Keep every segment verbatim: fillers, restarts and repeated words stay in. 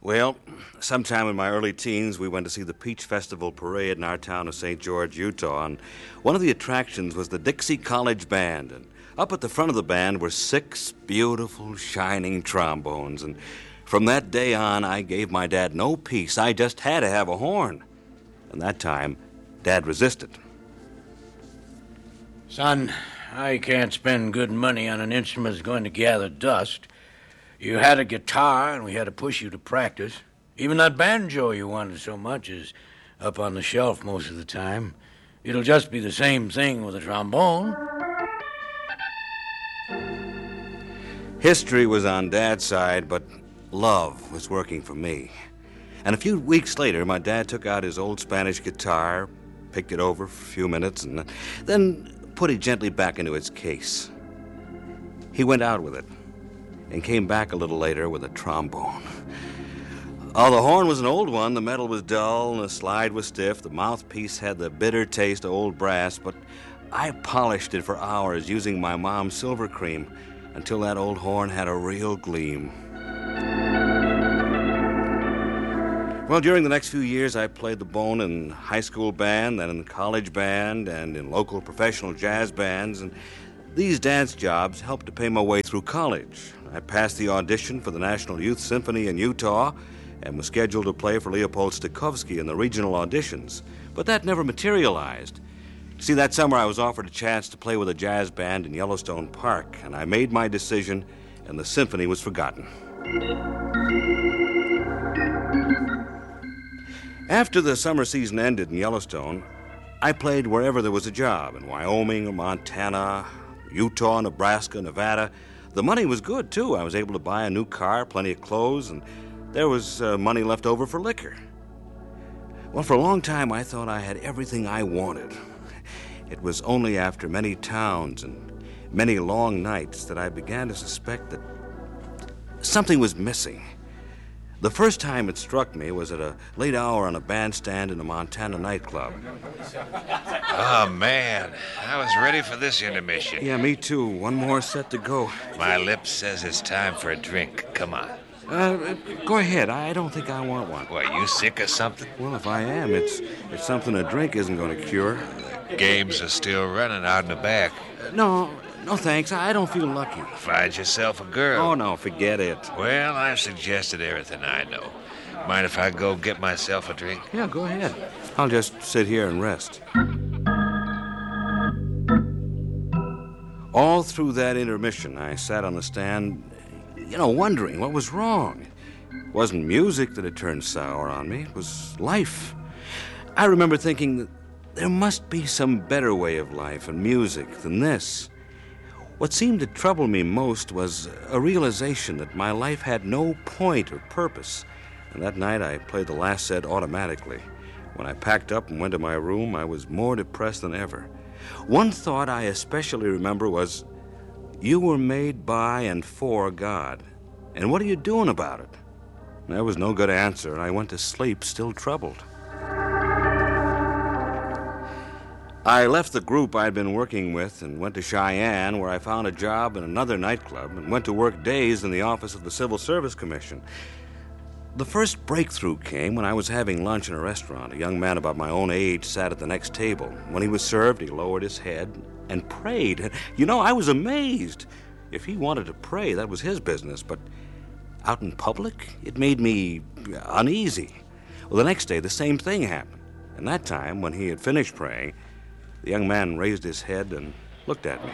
Well, sometime in my early teens, we went to see the Peach Festival parade in our town of Saint George, Utah, and one of the attractions was the Dixie College Band, and up at the front of the band were six beautiful, shining trombones, and from that day on, I gave my dad no peace. I just had to have a horn. And that time, Dad resisted. Son, I can't spend good money on an instrument that's going to gather dust. You had a guitar, and we had to push you to practice. Even that banjo you wanted so much is up on the shelf most of the time. It'll just be the same thing with a trombone. History was on Dad's side, but love was working for me. And a few weeks later, my dad took out his old Spanish guitar, picked it over for a few minutes, and then put it gently back into its case. He went out with it and came back a little later with a trombone. Oh, the horn was an old one. The metal was dull and the slide was stiff. The mouthpiece had the bitter taste of old brass, but I polished it for hours using my mom's silver cream until that old horn had a real gleam. Well, during the next few years, I played the bone in high school band, then in the college band, and in local professional jazz bands, and these dance jobs helped to pay my way through college. I passed the audition for the National Youth Symphony in Utah and was scheduled to play for Leopold Stokowski in the regional auditions, but that never materialized. See, that summer I was offered a chance to play with a jazz band in Yellowstone Park, and I made my decision, and the symphony was forgotten. After the summer season ended in Yellowstone, I played wherever there was a job, in Wyoming or Montana, Utah, Nebraska, Nevada. The money was good, too. I was able to buy a new car, plenty of clothes, and there was uh, money left over for liquor. Well, for a long time, I thought I had everything I wanted. It was only after many towns and many long nights that I began to suspect that something was missing. The first time it struck me was at a late hour on a bandstand in a Montana nightclub. Oh, man. I was ready for this intermission. Yeah, me too. One more set to go. My lips says it's time for a drink. Come on. Uh, go ahead. I don't think I want one. What, you sick or something? Well, if I am, it's, it's something a drink isn't going to cure. The games are still running out in the back. No, no thanks. I don't feel lucky. Find yourself a girl. Oh, no, forget it. Well, I've suggested everything I know. Mind if I go get myself a drink? Yeah, go ahead. I'll just sit here and rest. All through that intermission, I sat on the stand, you know, wondering what was wrong. It wasn't music that had turned sour on me. It was life. I remember thinking that there must be some better way of life and music than this. What seemed to trouble me most was a realization that my life had no point or purpose. And that night I played the last set automatically. When I packed up and went to my room, I was more depressed than ever. One thought I especially remember was, you were made by and for God. And what are you doing about it? There was no good answer, and I went to sleep still troubled. I left the group I'd been working with and went to Cheyenne, where I found a job in another nightclub and went to work days in the office of the Civil Service Commission. The first breakthrough came when I was having lunch in a restaurant. A young man about my own age sat at the next table. When he was served, he lowered his head and prayed. You know, I was amazed. If he wanted to pray, that was his business, but out in public, it made me uneasy. Well, the next day, the same thing happened. And that time, when he had finished praying, the young man raised his head and looked at me.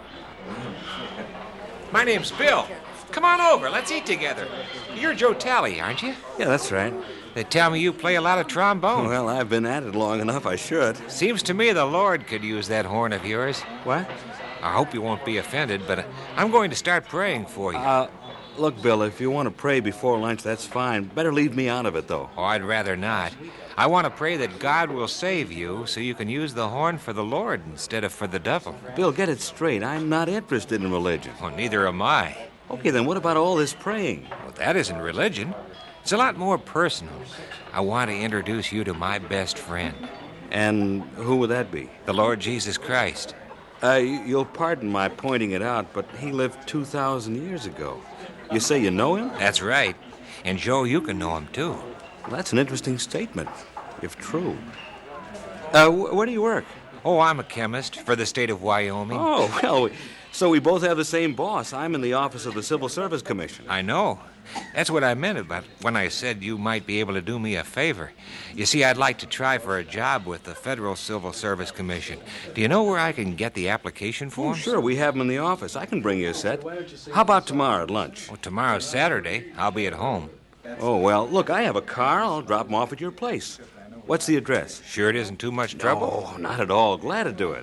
My name's Bill. Come on over. Let's eat together. You're Joe Talley, aren't you? Yeah, that's right. They tell me you play a lot of trombone. Well, I've been at it long enough, I should. Seems to me the Lord could use that horn of yours. What? I hope you won't be offended, but I'm going to start praying for you. Uh, look, Bill, if you want to pray before lunch, that's fine. Better leave me out of it, though. Oh, I'd rather not. I want to pray that God will save you so you can use the horn for the Lord instead of for the devil. Bill, get it straight. I'm not interested in religion. Well, neither am I. Okay, then what about all this praying? Well, that isn't religion. It's a lot more personal. I want to introduce you to my best friend. And who would that be? The Lord Jesus Christ. Uh, you'll pardon my pointing it out, but he lived two thousand years ago. You say you know him? That's right. And, Joe, you can know him, too. Well, that's an interesting statement, if true. Uh, wh- where do you work? Oh, I'm a chemist for the state of Wyoming. Oh, well, so we both have the same boss. I'm in the office of the Civil Service Commission. I know. That's what I meant about when I said you might be able to do me a favor. You see, I'd like to try for a job with the Federal Civil Service Commission. Do you know where I can get the application Oh, forms? sure, we have them in the office. I can bring you a set. How about tomorrow at lunch? Well, tomorrow's Saturday. I'll be at home. Oh, well, look, I have a car. I'll drop them off at your place. What's the address? Sure it isn't too much trouble? Oh, not at all. Glad to do it.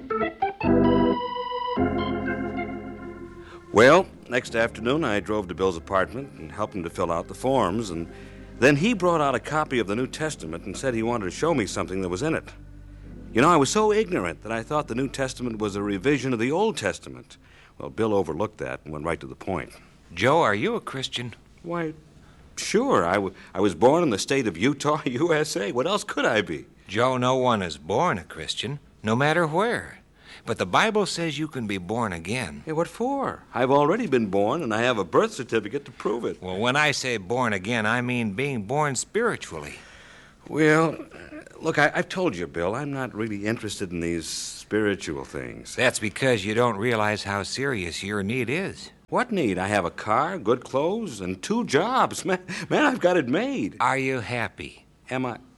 Well, next afternoon, I drove to Bill's apartment and helped him to fill out the forms, and then he brought out a copy of the New Testament and said he wanted to show me something that was in it. You know, I was so ignorant that I thought the New Testament was a revision of the Old Testament. Well, Bill overlooked that and went right to the point. Joe, are you a Christian? Why, sure. I, w- I was born in the state of Utah, U S A. What else could I be? Joe, no one is born a Christian, no matter where. But the Bible says you can be born again. Hey, what for? I've already been born, and I have a birth certificate to prove it. Well, when I say born again, I mean being born spiritually. Well, uh, look, I, I've told you, Bill, I'm not really interested in these spiritual things. That's because you don't realize how serious your need is. What need? I have a car, good clothes, and two jobs. Man, man, I've got it made. Are you happy? Am I?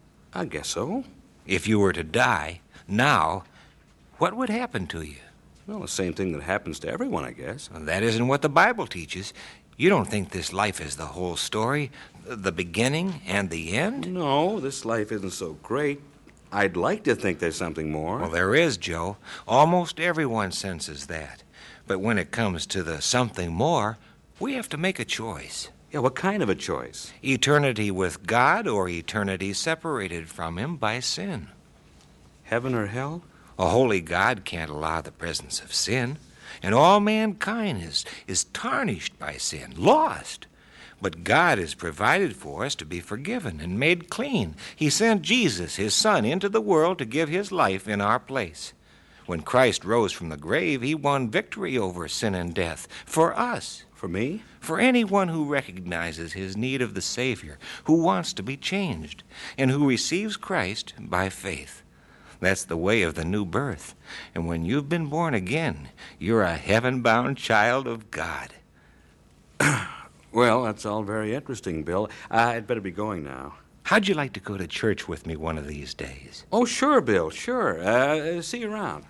I guess so. If you were to die now, what would happen to you? Well, the same thing that happens to everyone, I guess. Well, that isn't what the Bible teaches. You don't think this life is the whole story, the beginning and the end? No, this life isn't so great. I'd like to think there's something more. Well, there is, Joe. Almost everyone senses that. But when it comes to the something more, we have to make a choice. Yeah, what kind of a choice? Eternity with God or eternity separated from Him by sin. Heaven or hell? A holy God can't allow the presence of sin, and all mankind is, is tarnished by sin, lost. But God has provided for us to be forgiven and made clean. He sent Jesus, His Son, into the world to give His life in our place. When Christ rose from the grave, He won victory over sin and death for us. For me? For anyone who recognizes his need of the Savior, who wants to be changed, and who receives Christ by faith. That's the way of the new birth. And when you've been born again, you're a heaven-bound child of God. Well, that's all very interesting, Bill. I'd better be going now. How'd you like to go to church with me one of these days? Oh, sure, Bill, sure. Uh, see you around.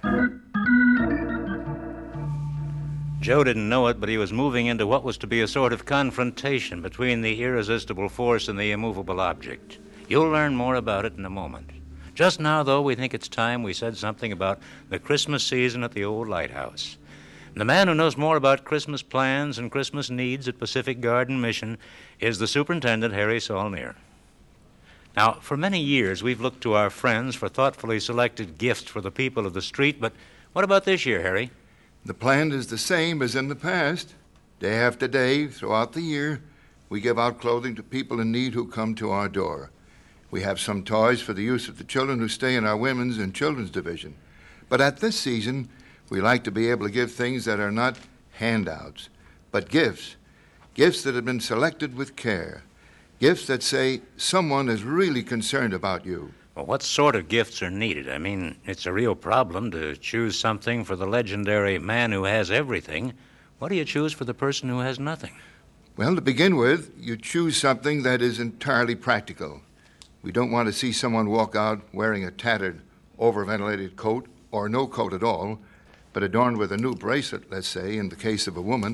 Joe didn't know it, but he was moving into what was to be a sort of confrontation between the irresistible force and the immovable object. You'll learn more about it in a moment. Just now, though, we think it's time we said something about the Christmas season at the old lighthouse. The man who knows more about Christmas plans and Christmas needs at Pacific Garden Mission is the Superintendent, Harry Saulnier. Now, for many years, we've looked to our friends for thoughtfully selected gifts for the people of the street, but what about this year, Harry? The plan is the same as in the past. Day after day, throughout the year, we give out clothing to people in need who come to our door. We have some toys for the use of the children who stay in our women's and children's division. But at this season, we like to be able to give things that are not handouts, but gifts. Gifts that have been selected with care. Gifts that say someone is really concerned about you. Well, what sort of gifts are needed? I mean, it's a real problem to choose something for the legendary man who has everything. What do you choose for the person who has nothing? Well, to begin with, you choose something that is entirely practical. We don't want to see someone walk out wearing a tattered, overventilated coat, or no coat at all, but adorned with a new bracelet, let's say, in the case of a woman.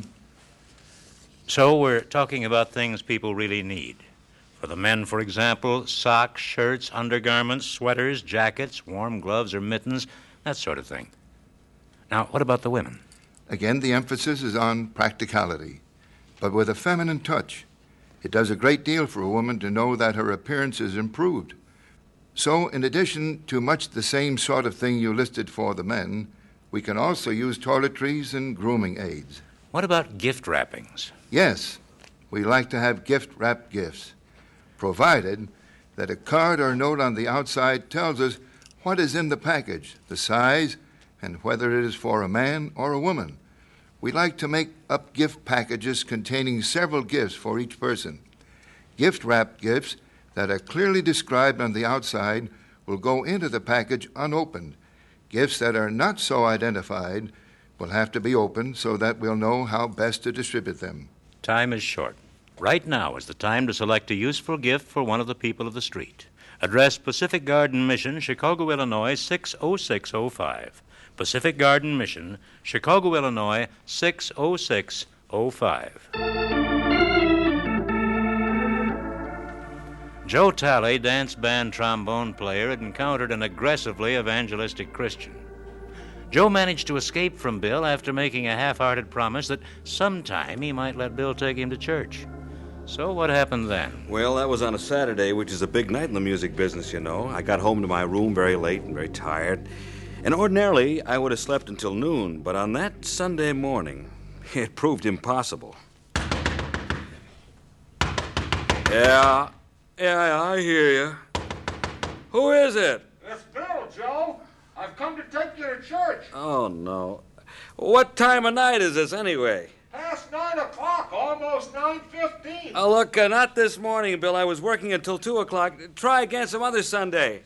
So we're talking about things people really need. For the men, for example, socks, shirts, undergarments, sweaters, jackets, warm gloves or mittens, that sort of thing. Now, what about the women? Again, the emphasis is on practicality, but with a feminine touch. It does a great deal for a woman to know that her appearance is improved. So, in addition to much the same sort of thing you listed for the men, we can also use toiletries and grooming aids. What about gift wrappings? Yes, we like to have gift-wrapped gifts, provided that a card or note on the outside tells us what is in the package, the size, and whether it is for a man or a woman. We like to make up gift packages containing several gifts for each person. Gift-wrapped gifts that are clearly described on the outside will go into the package unopened. Gifts that are not so identified will have to be opened so that we'll know how best to distribute them. Time is short. Right now is the time to select a useful gift for one of the people of the street. Address Pacific Garden Mission, Chicago, Illinois, six oh six oh five. Pacific Garden Mission, Chicago, Illinois, six oh six oh five. Joe Talley, dance band trombone player, had encountered an aggressively evangelistic Christian. Joe managed to escape from Bill after making a half-hearted promise that sometime he might let Bill take him to church. So what happened then? Well, that was on a Saturday, which is a big night in the music business, you know. I got home to my room very late and very tired. And ordinarily, I would have slept until noon, but on that Sunday morning, it proved impossible. Yeah, yeah, I hear you. Who is it? It's Bill, Joe. I've come to take you to church. Oh, no. What time of night is this, anyway? Past nine o'clock, almost nine fifteen. Oh, look, uh, not this morning, Bill. I was working until two o'clock. Try again some other Sunday.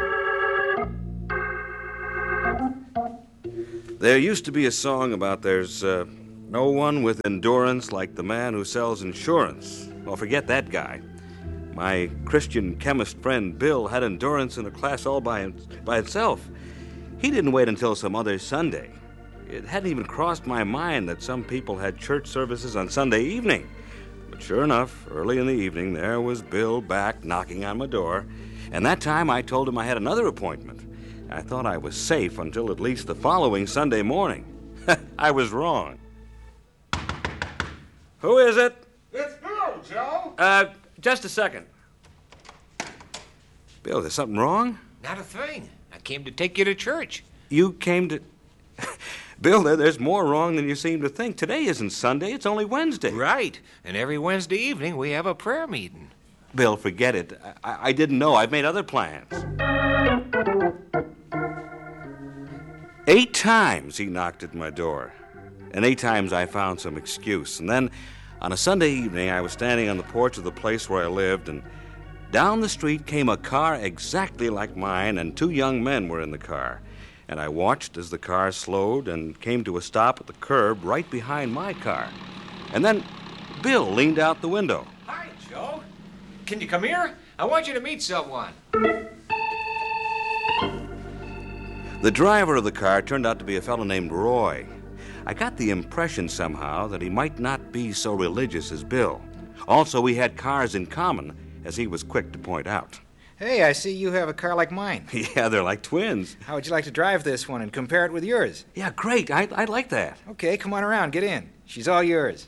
There used to be a song about there's uh, no one with endurance like the man who sells insurance. Well, forget that guy. My Christian chemist friend Bill had endurance in a class all by, by itself. He didn't wait until some other Sunday. It hadn't even crossed my mind that some people had church services on Sunday evening. But sure enough, early in the evening, there was Bill back knocking on my door. And that time I told him I had another appointment. I thought I was safe until at least the following Sunday morning. I was wrong. Who is it? It's Bill, Joe. Uh, just a second. Bill, there's something wrong? Not a thing. I came to take you to church. You came to... Bill, there, there's more wrong than you seem to think. Today isn't Sunday, it's only Wednesday. Right. And every Wednesday evening we have a prayer meeting. Bill, forget it. I, I didn't know. I've made other plans. Eight times he knocked at my door. And eight times I found some excuse. And then, on a Sunday evening, I was standing on the porch of the place where I lived, and down the street came a car exactly like mine, and two young men were in the car. And I watched as the car slowed and came to a stop at the curb right behind my car. And then Bill leaned out the window. Hi, Joe. Can you come here? I want you to meet someone. The driver of the car turned out to be a fellow named Roy. I got the impression somehow that he might not be so religious as Bill. Also, we had cars in common, as he was quick to point out. Hey, I see you have a car like mine. Yeah, they're like twins. How would you like to drive this one and compare it with yours? Yeah, great. I'd, I'd like that. Okay, come on around. Get in. She's all yours.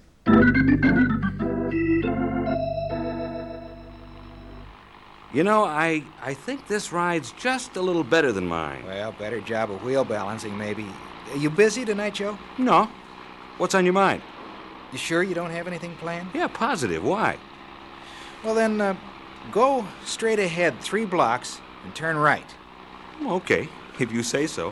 You know, I, I think this ride's just a little better than mine. Well, better job of wheel balancing, maybe. Are you busy tonight, Joe? No. What's on your mind? You sure you don't have anything planned? Yeah, positive. Why? Well, then, uh, go straight ahead three blocks and turn right. Okay, if you say so.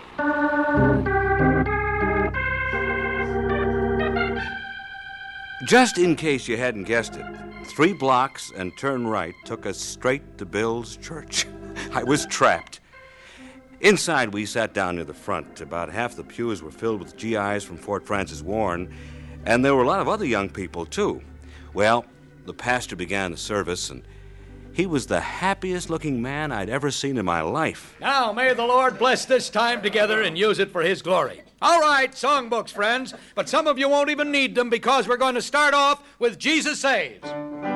Just in case you hadn't guessed it, three blocks and turn right took us straight to Bill's church. I was trapped. Inside, we sat down near the front. About half the pews were filled with G Is from Fort Francis Warren, and there were a lot of other young people, too. Well, the pastor began the service, and he was the happiest-looking man I'd ever seen in my life. Now, may the Lord bless this time together and use it for His glory. All right, songbooks, friends, but some of you won't even need them because we're going to start off with Jesus Saves.